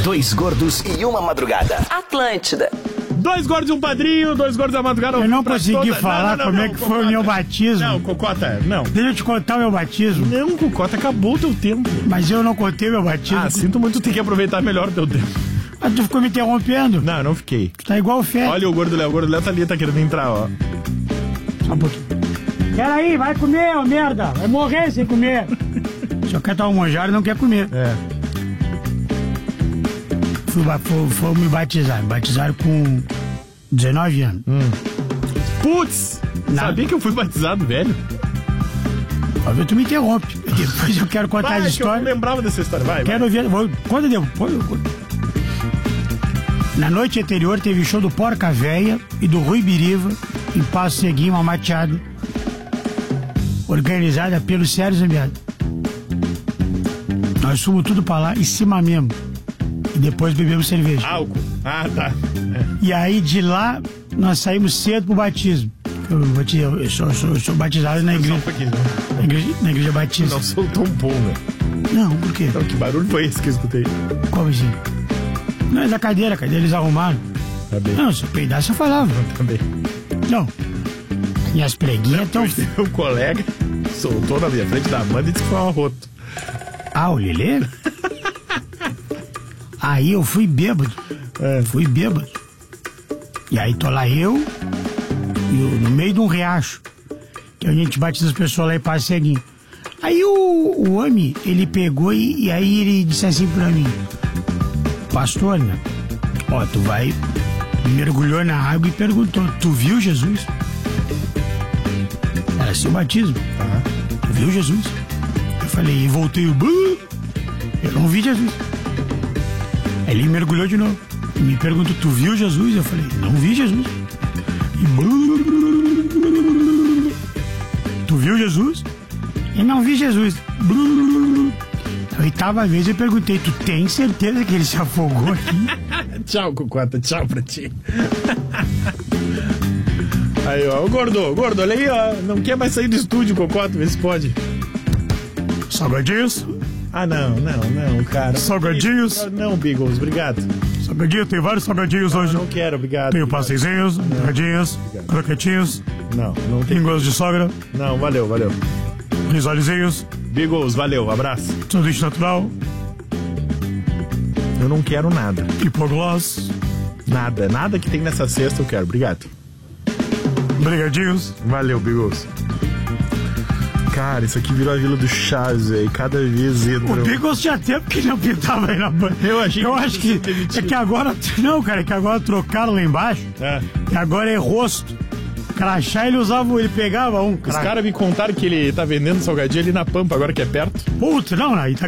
Dois gordos e uma madrugada. Atlântida. Dois gordos e um padrinho, dois gordos da madrugada. Eu não consegui falar como é que foi o meu batismo. Não, Cocota, não. Deixa eu te contar o meu batismo. Não, Cocota, acabou o teu tempo. Mas eu não contei meu batismo. Ah, sinto muito, tu tem que aproveitar melhor o teu tempo. Mas tu ficou me interrompendo. Não, eu não fiquei. Tu tá igual o Fé. Olha o gordo Léo tá ali, tá querendo entrar, ó. Só um pouquinho. Peraí, vai comer, ô merda. Vai morrer sem comer. Só quer tomar um manjar e não quer comer. É. Fui me batizar. Me batizaram com 19 anos. Putz! Sabia que eu fui batizado, velho? Óbvio, tu me interrompe. Depois eu quero contar as Eu histórias. não lembrava dessa história. Vai. Quero ver. Conta depois. Na noite anterior teve o show do Porca Véia e do Rui Biriva em Passo Seguinho, uma mateada organizada pelo Sérgio Zambiado. Nós fomos tudo pra lá, em cima mesmo. E depois bebemos cerveja. Álcool. Ah, tá. E aí de lá nós saímos cedo pro batismo. Eu sou batizado na igreja. Na igreja batista. Não soltou um pum, né? Não, por quê? Não, que barulho foi esse que eu escutei? Como assim? Não, é da cadeira, a cadeira eles arrumaram. Tá bem. Não, se eu peidasse eu falava. Tá bem. Não. Minhas preguinhas estão. Um colega soltou na minha frente da Amanda e disse que foi um arroto. Ah, o Lelê? Aí eu fui bêbado. Fui bêbado. E aí tô lá eu no meio de um riacho. Que a gente batiza as pessoas lá e passa seguinho. Aí o homem, ele pegou e aí ele disse assim pra mim: pastor, né? Ó, tu vai. Mergulhou na água e perguntou: tu viu Jesus? Era assim o batismo. Tu viu Jesus? Eu falei, e voltei. Eu não vi Jesus. Aí ele mergulhou de novo. E me perguntou: tu viu Jesus? Eu falei, não vi Jesus. E tu viu Jesus? Eu não vi Jesus. A oitava vez eu perguntei: tu tem certeza que ele se afogou aqui? Tchau, Cocota, tchau pra ti. Aí, ó, o gordo, olha aí, ó. Não quer mais sair do estúdio, Cocota, vê se pode. Salgadinhos? Ah, não, cara. Salgadinhos? Não, Beagles, obrigado. Salgadinho, tem vários salgadinhos hoje. Não quero, obrigado. Tenho pastéisinhos, salgadinhos, croquetinhos, Não tem. línguas de sogra, Não, valeu. risolezinhos, Beagles, valeu, abraço. sanduíche natural, Eu não quero nada. hipogloss, Nada que tem nessa cesta eu quero, obrigado. brigadinhos. Valeu, Beagles. Cara, isso aqui virou a Vila do Chaves, velho. Cada vez entra. O Beagles tinha tempo que não pintava aí na banda. Eu acho que é que agora. Não, cara, é que agora trocaram lá embaixo. E agora é rosto. Crachá ele pegava um. Os caras me contaram que ele tá vendendo salgadinho ali na Pampa, agora que é perto. Putz, não, aí tá